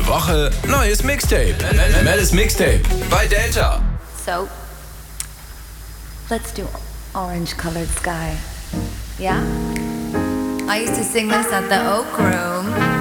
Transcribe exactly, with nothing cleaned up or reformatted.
Neue Woche, neues Mixtape. Mel's Mixtape bei Delta. So, let's do Orange Colored Sky. Yeah? I used to sing this at the Oak Room.